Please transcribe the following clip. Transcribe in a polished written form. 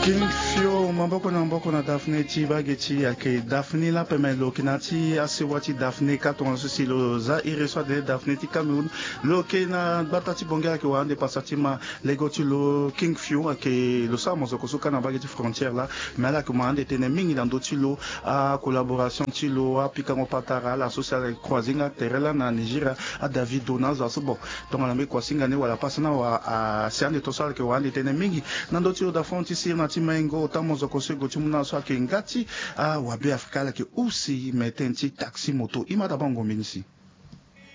King Fio mamboko na Daphne Chibageti ake Daphne la pemelo kinati asewati Daphne katon silo za ireswa de Daphne ti Cameroun lo kena batati bonga ke wande pasatima legoti lo King Fio ake lo sa mozo kosuka na bageti frontière là mais là comment ande tene mingi dans dotilo a collaboration tilo a pikango patara la social croising terela na Nigeria a David Donazo so bon donc on a mis quoi singane wala pasana wa a siane to sal ke wande tene mingi na dotilo da fronti si na timengo tamozo kosego timuna so ake ngati a wabe afrika la ke usi metenti taxi moto imada bango minisi